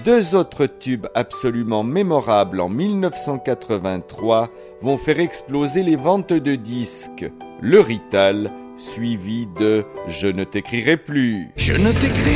deux autres tubes absolument mémorables en 1983 vont faire exploser les ventes de disques. Le Rital, suivi de « Je ne t'écrirai plus ». Je ne t'écrirai